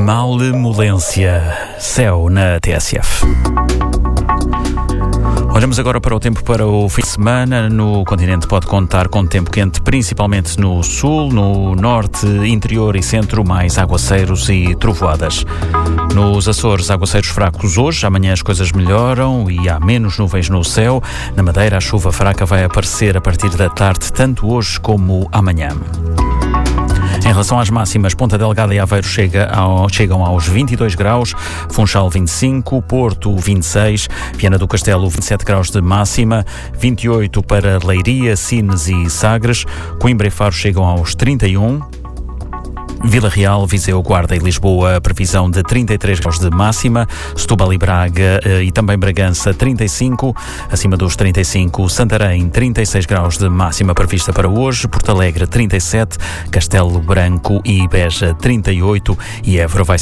Malemolência, céu na TSF. Olhamos agora para o tempo para o fim de semana. No continente pode contar com tempo quente, principalmente no sul, no norte, interior e centro, mais aguaceiros e trovoadas. Nos Açores, aguaceiros fracos hoje, amanhã as coisas melhoram e há menos nuvens no céu. Na Madeira, a chuva fraca vai aparecer a partir da tarde, tanto hoje como amanhã. Em relação às máximas, Ponta Delgada e Aveiro chegam aos 22 graus, Funchal 25, Porto 26, Viana do Castelo 27 graus de máxima, 28 para Leiria, Sines e Sagres, Coimbra e Faro chegam aos 31, Vila Real, Viseu, Guarda e Lisboa, previsão de 33 graus de máxima, Setúbal e Braga e também Bragança 35, acima dos 35, Santarém 36 graus de máxima prevista para hoje, Porto Alegre 37, Castelo Branco e Beja 38 e Évora vai